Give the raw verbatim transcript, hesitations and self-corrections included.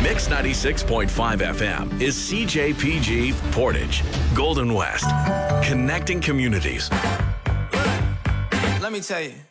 Mix ninety-six point five F M is C J P G Portage, Golden West, connecting communities. Let me tell you.